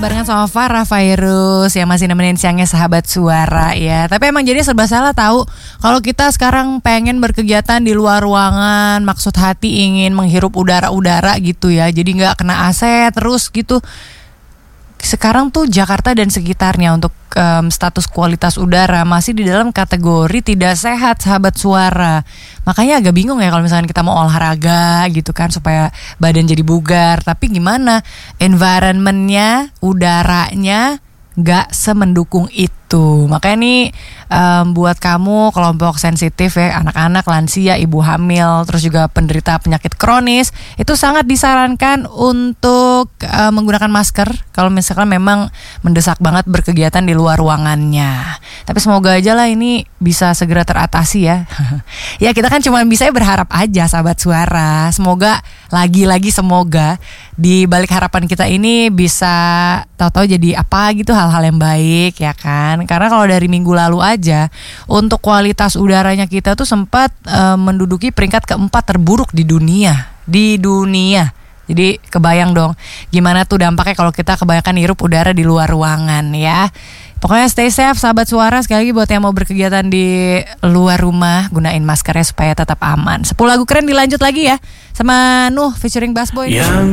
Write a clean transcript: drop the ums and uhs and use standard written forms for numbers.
barengan sama Farah Fairuz yang masih nemenin siangnya Sahabat Suara ya. Tapi emang jadi serba salah tahu kalau kita sekarang pengen berkegiatan di luar ruangan, maksud hati ingin menghirup udara-udara gitu ya. Jadi nggak kena AC terus gitu. Sekarang tuh Jakarta dan sekitarnya untuk status kualitas udara masih di dalam kategori tidak sehat, Sahabat Suara. Makanya agak bingung ya kalau misalnya kita mau olahraga gitu kan supaya badan jadi bugar. Tapi gimana environmentnya, udaranya gak semendukung itu. Makanya nih buat kamu kelompok sensitif ya, anak-anak, lansia, ibu hamil, terus juga penderita penyakit kronis, itu sangat disarankan untuk menggunakan masker kalau misalkan memang mendesak banget berkegiatan di luar ruangannya. Tapi semoga aja lah ini bisa segera teratasi ya. Ya kita kan cuma bisa berharap aja, Sahabat Suara. Semoga lagi-lagi semoga di balik harapan kita ini bisa tahu-tahu jadi apa gitu, hal-hal yang baik ya kan. Karena kalau dari minggu lalu aja untuk kualitas udaranya kita tuh sempat menduduki peringkat keempat terburuk di dunia. Jadi kebayang dong gimana tuh dampaknya kalau kita kebanyakan hirup udara di luar ruangan ya. Pokoknya stay safe, Sahabat Suara. Sekali lagi buat yang mau berkegiatan di luar rumah, gunain maskernya supaya tetap aman. 10 lagu keren dilanjut lagi ya sama Nuh featuring Bass Boy.